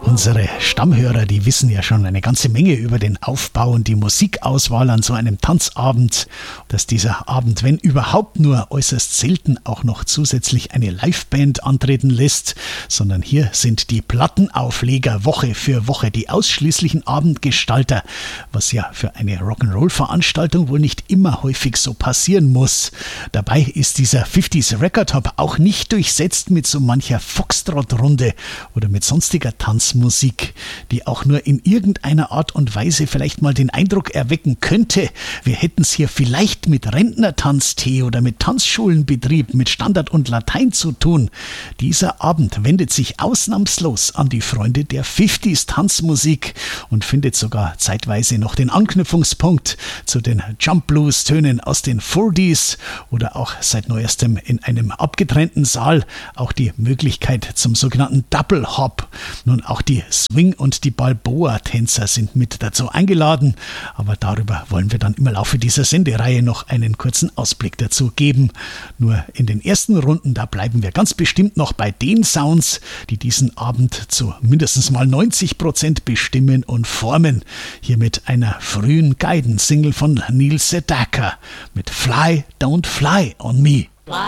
Unsere Stammhörer, die wissen ja schon eine ganze Menge über den Aufbau und die Musikauswahl an so einem Tanzabend, dass dieser Abend, wenn überhaupt, nur äußerst selten auch noch zusätzlich eine Liveband antreten lässt, sondern hier sind die Plattenaufleger Woche für Woche die ausschließlichen Abendgestalter, was ja für eine Rock'n'Roll-Veranstaltung wohl nicht immer häufig so passieren muss. Dabei ist dieser 50s Record Hub auch nicht durchsetzt mit so mancher Foxtrot-Runde oder mit sonstiger Tanzmusik, die auch nur in irgendeiner Art und Weise vielleicht mal den Eindruck erwecken könnte, wir hätten es hier vielleicht mit Rentnertanztee oder mit Tanzschulenbetrieb, mit Standard und Latein zu tun. Dieser Abend wendet sich ausnahmslos an die Freunde der 50s Tanzmusik und findet sogar zeitweise noch den Anknüpfungspunkt zu den Jump Blues Tönen aus den 40s oder auch seit neuestem in einem abgetrennten Saal auch die Möglichkeit zum sogenannten Double Hop. Nun, auch die Swing- und die Balboa-Tänzer sind mit dazu eingeladen, aber darüber wollen wir dann im Laufe dieser Sendereihe noch einen kurzen Ausblick dazu geben. Nur in den ersten Runden, da bleiben wir ganz bestimmt noch bei den Sounds, die diesen Abend zu mindestens mal 90% bestimmen und formen. Hier mit einer frühen Guidance-Single von Neil Sedaka mit Fly, Don't Fly on Me.